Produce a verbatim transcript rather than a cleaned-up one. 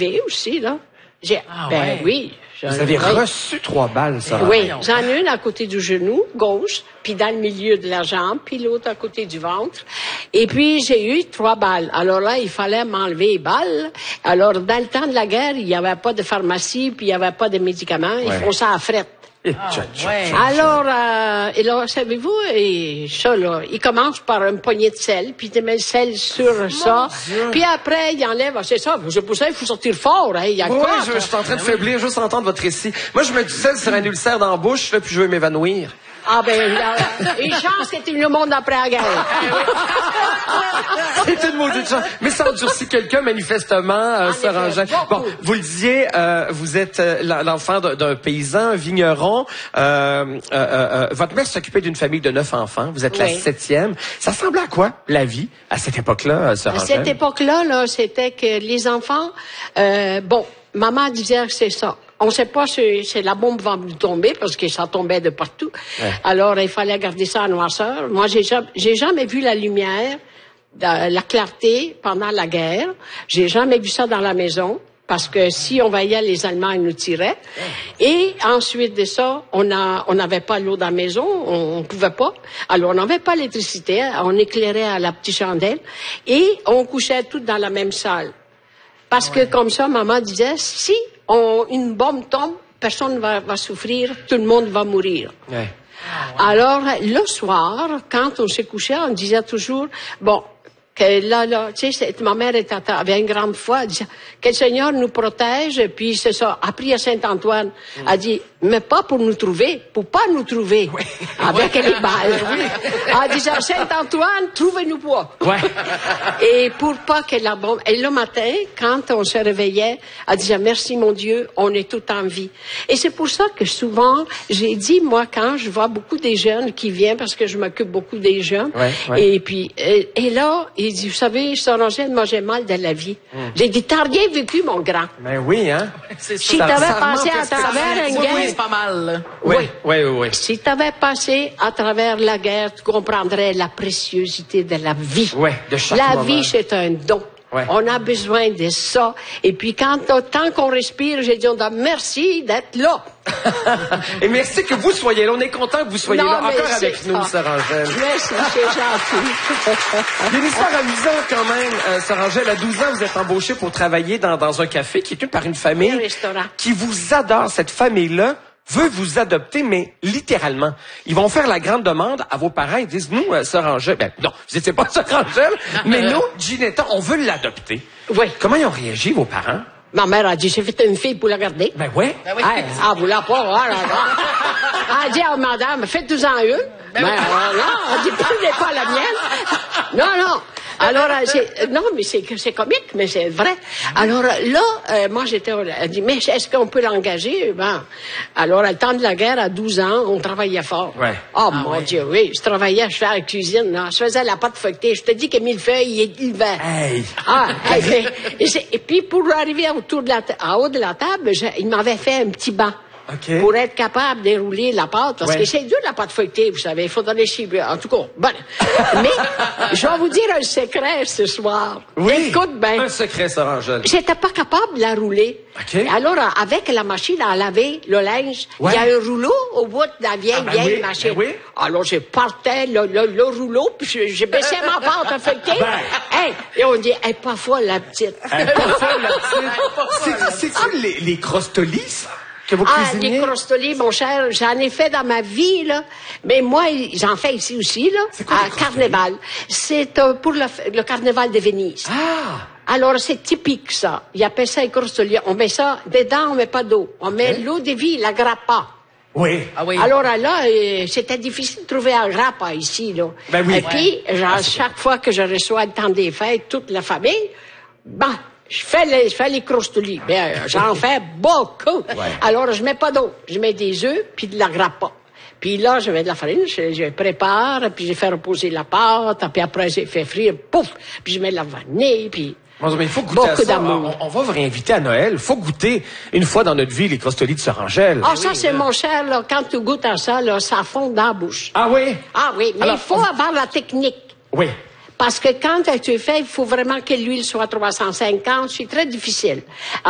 enlevé aussi, là. J'ai, ah, ben ouais. oui. Vous avez reçu trois balles, ça. Oui, j'en ai une à côté du genou gauche, puis dans le milieu de la jambe, puis l'autre à côté du ventre. Et puis, j'ai eu trois balles. Alors là, il fallait m'enlever les balles. Alors, dans le temps de la guerre, il n'y avait pas de pharmacie, puis il n'y avait pas de médicaments. Ils ouais. font ça à frette. Ah, ouais. Alors, euh, et là, savez-vous, et ça, là, il commence par une poignée de sel, puis il met le sel sur Mon ça, Dieu. Puis après, il enlève, c'est ça, c'est pour ça qu'il faut sortir fort, hein, il y a oui, quoi? Oui, je, je suis en train de faiblir, juste entendre votre récit. Moi, je mets du sel sur un ulcère dans la bouche, là, puis je veux m'évanouir. Ah ben, là, une chance que t'es le monde après la guerre. C'est une maudite chance. Mais ça endurcit quelqu'un, manifestement, euh, Sœur Angèle. Bon, vous le disiez, euh, vous êtes euh, l'enfant d'un paysan, un vigneron. Euh, euh, euh, votre mère s'occupait d'une famille de neuf enfants. Vous êtes oui. la septième. Ça ressemblait à quoi, la vie, à cette époque-là, Sœur Angèle? À cette époque-là, là, c'était que les enfants... Euh, bon, maman disait que c'est ça. On ne sait pas si, si la bombe va nous tomber parce que ça tombait de partout. Ouais. Alors, il fallait garder ça en noirceur. Moi, j'ai jamais, j'ai jamais vu la lumière, la, la clarté pendant la guerre. J'ai jamais vu ça dans la maison parce que si on voyait les Allemands, ils nous tiraient. Et ensuite de ça, on a, on n'avait pas l'eau dans la maison, on, on pouvait pas. Alors, on n'avait pas l'électricité, on éclairait à la petite chandelle et on couchait tous dans la même salle. Parce ouais. que comme ça, maman disait, si on, une bombe tombe, personne va, va souffrir, tout le monde va mourir. Ouais. Ah, ouais. Alors, le soir, quand on se couchait, on disait toujours, bon, que là, là, tu sais, ma mère était, avait une grande foi, elle disait, que le Seigneur nous protège, puis c'est ça, a prié à Saint-Antoine, mm. a dit, mais pas pour nous trouver, pour pas nous trouver, oui. avec ouais. les balles. Oui. Elle disait, Saint-Antoine, trouvez-nous pas. Ouais. Et pour pas que la bombe, et le matin, quand on se réveillait, elle disait, merci mon Dieu, on est tout en vie. Et c'est pour ça que souvent, j'ai dit, moi, quand je vois beaucoup des jeunes qui viennent, parce que je m'occupe beaucoup des jeunes, ouais, ouais. et puis, et, et là, il dit, vous savez, Sœur Angèle, moi, j'ai mal de la vie. Mm. J'ai dit, t'as rien vécu, mon grand. Ben oui, hein? Si t'avais passé à travers une guerre... C'est pas mal. Oui, oui, oui, oui. Si t'avais passé à travers la guerre, tu comprendrais la préciosité de la vie. Oui, de chaque La moment. vie, c'est un don. Ouais. On a besoin de ça. Et puis, quand, tant qu'on respire, j'ai dit, on a merci d'être là. Et merci que vous soyez là. On est content que vous soyez non, là encore avec ça. nous, Sœur Angèle. Merci, c'est gentil. Il y a une histoire amusante quand même, euh, Sœur Angèle. À douze ans, vous êtes embauchée pour travailler dans, dans un café qui est tenu par une famille un restaurant. Qui vous adore. Cette famille-là veut vous adopter, mais littéralement. Ils vont faire la grande demande à vos parents. Ils disent, nous, euh, Sœur Angèle, ben non, vous n'étiez pas Sœur Angèle, mais nous, Ginetta, on veut l'adopter. Oui. Comment ils ont réagi, vos parents? Ma mère a dit, j'ai fait une fille pour la garder. Ben ouais. Ben oui. Hey, ah, vous l'avez pas, voilà. Elle a dit, oh, madame, faites-en une. Ben, ben euh, non, elle dit, prenez pas la mienne. Non, non. Alors, c'est, non, mais c'est, c'est comique, mais c'est vrai. Alors là, euh, moi, j'étais, elle dit, mais est-ce qu'on peut l'engager? Ben, alors, à le temps de la guerre, à douze ans, on travaillait fort. Ouais. Oh, ah, mon ouais. Dieu, oui. Je travaillais, je faisais la cuisine, là. Je faisais la pâte feuilletée. Je te dis que millefeuille, il hiver. Hey. Ah, hey, et, et puis, pour arriver autour de la, en haut de la table, je, il m'avait fait un petit banc. Okay. Pour être capable de dérouler la pâte, parce ouais. que c'est dur la pâte feuilletée, vous savez, il faut donner chibre. En tout cas, bon. Mais, je vais vous dire un secret ce soir. Oui, écoute bien. Un secret, Sœur Angèle. J'étais pas capable de la rouler. Okay. Alors, avec la machine à laver le linge, il ouais. y a un rouleau au bout de la vieille, ah, ben vieille oui, machine. Ben oui. Alors, je partais le, le, le rouleau, puis je, je baissais ma pâte feuilletée. Ben. Hey, et on dit, elle est pas folle, la petite. Elle est pas folle, la petite. C'est-tu les, les crostolis, ça? Que vous ah, les crostolis, mon cher, j'en ai fait dans ma vie, là. Mais moi, j'en fais ici aussi, là, quoi, à Carnaval. C'est euh, pour le, le Carnaval de Venise. Ah! Alors, c'est typique, ça. Ils appellent ça les crostolis. On met ça dedans, on met pas d'eau. On met okay. l'eau de vie, la grappa. Oui. Ah oui. Alors là, euh, c'était difficile de trouver un grappa ici, là. Ben oui. Et puis, genre, ah, chaque fois que je reçois le temps des fêtes, toute la famille, ben, je fais les, je fais les crostolis. Ben, j'en fais beaucoup. Ouais. Alors, je mets pas d'eau. Je mets des œufs puis de la grappa. Puis là, je mets de la farine, je, je prépare, puis je fais reposer la pâte, puis après, je fais frire, pouf, puis je mets de la vanille, puis... Bon, mais il faut goûter à ça. On, on va vous réinviter à Noël. Il faut goûter une fois dans notre vie les crostolis de Sœur Angèle. Ah, oui, ça, oui, c'est là. mon cher, là. Quand tu goûtes à ça, là, ça fond dans la bouche. Ah oui? Ah oui, mais alors, il faut on... avoir la technique. Oui. Parce que quand tu es fait, il faut vraiment que l'huile soit trois cent cinquante. C'est très difficile.